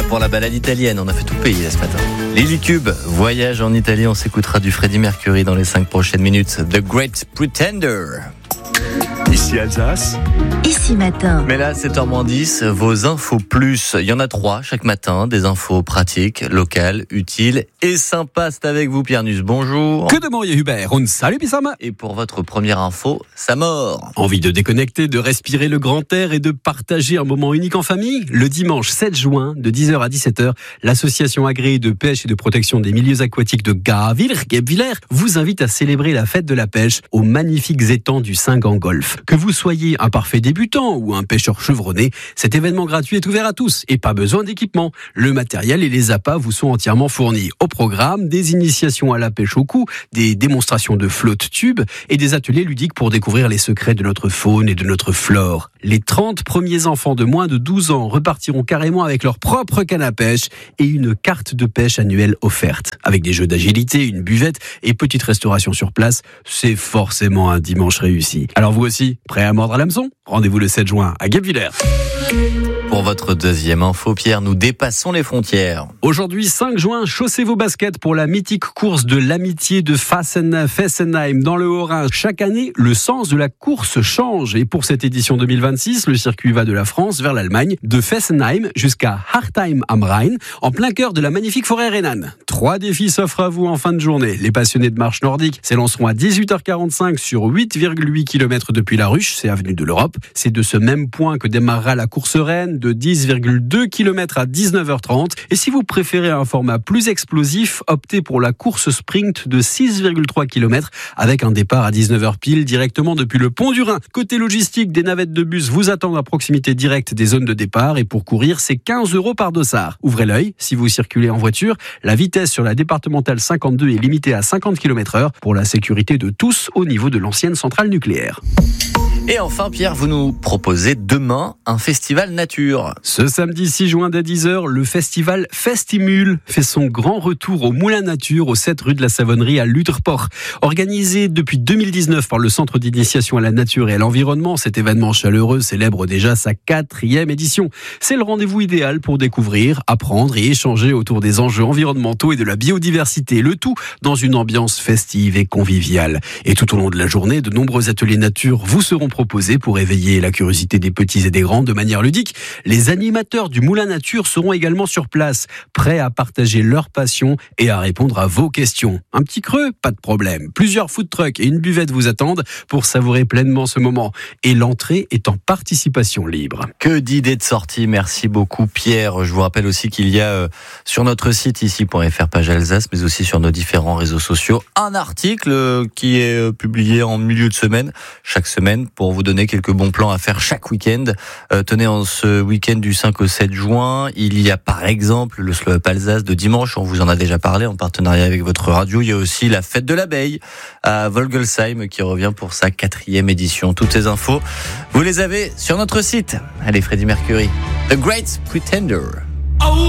Voilà pour la balade italienne, on a fait tout le pays là ce matin. Lily Cube, voyage en Italie, on s'écoutera du Freddie Mercury dans les 5 prochaines minutes. The Great Pretender. Ici Alsace. Ici matin. Mais là, 7h10, vos infos plus. Il y en a 3 chaque matin, des infos pratiques, locales, utiles et sympas. C'est avec vous, Pierre Nuss. Bonjour. Que demande Hubert? Salut Pissama. Et pour votre première info, sa mort. Envie de déconnecter, de respirer le grand air et de partager un moment unique en famille? Le dimanche 7 juin, de 10h à 17h, l'association agréée de pêche et de protection des milieux aquatiques de Guebwiller vous invite à célébrer la fête de la pêche aux magnifiques étangs du Saint-Gangolf. Que vous soyez un parfait débutant ou un pêcheur chevronné, cet événement gratuit est ouvert à tous et pas besoin d'équipement. Le matériel et les appâts vous sont entièrement fournis. Au programme, des initiations à la pêche au cou, des démonstrations de flotte tube et des ateliers ludiques pour découvrir les secrets de notre faune et de notre flore. Les 30 premiers enfants de moins de 12 ans repartiront carrément avec leur propre canne à pêche et une carte de pêche annuelle offerte. Avec des jeux d'agilité, une buvette et petite restauration sur place, c'est forcément un dimanche réussi. Alors vous aussi, prêt à mordre à l'hameçon? Rendez-vous le 7 juin à Guebwiller. Pour votre deuxième info, Pierre, nous dépassons les frontières. Aujourd'hui, 5 juin, chaussez vos baskets pour la mythique course de l'amitié de Fessenheim dans le Haut-Rhin. Chaque année, le sens de la course change. Et pour cette édition 2026, le circuit va de la France vers l'Allemagne, de Fessenheim jusqu'à Hartheim am Rhein, en plein cœur de la magnifique forêt rhénane. 3 défis s'offrent à vous en fin de journée. Les passionnés de marche nordique s'élanceront à 18h45 sur 8,8 km depuis la Ruche, c'est avenue de l'Europe. C'est de ce même point que démarrera la course reine de 10,2 km à 19h30. Et si vous préférez un format plus explosif, optez pour la course sprint de 6,3 km avec un départ à 19h pile directement depuis le pont du Rhin. Côté logistique, des navettes de bus vous attendent à proximité directe des zones de départ et pour courir, c'est 15 € par dossard. Ouvrez l'œil, si vous circulez en voiture, la vitesse sur la départementale 52 est limitée à 50 km/h pour la sécurité de tous au niveau de l'ancienne centrale nucléaire. Et enfin, Pierre, vous nous proposez demain un festival nature. Ce samedi 6 juin dès 10h, le festival Festimul fait son grand retour au Moulin Nature, au 7 rue de la Savonnerie à Lutterport. Organisé depuis 2019 par le Centre d'initiation à la nature et à l'environnement, cet événement chaleureux célèbre déjà sa 4e édition. C'est le rendez-vous idéal pour découvrir, apprendre et échanger autour des enjeux environnementaux et de la biodiversité. Le tout dans une ambiance festive et conviviale. Et tout au long de la journée, de nombreux ateliers nature vous seront proposés pour éveiller la curiosité des petits et des grands de manière ludique. Les animateurs du Moulin Nature seront également sur place, prêts à partager leur passion et à répondre à vos questions. Un petit creux? Pas de problème. Plusieurs food trucks et une buvette vous attendent pour savourer pleinement ce moment. Et l'entrée est en participation libre. Que d'idées de sortie, merci beaucoup Pierre. Je vous rappelle aussi qu'il y a sur notre site ici.fr page Alsace, mais aussi sur nos différents réseaux sociaux, un article qui est publié en milieu de semaine, chaque semaine, pour vous donner quelques bons plans à faire chaque week-end. Tenez, en ce week-end du 5 au 7 juin, il y a par exemple le Slow Up Alsace de dimanche, on vous en a déjà parlé en partenariat avec votre radio. Il y a aussi la fête de l'abeille à Volgelsheim qui revient pour sa 4e édition. Toutes ces infos, vous les avez sur notre site. Allez, Freddie Mercury, The Great Pretender.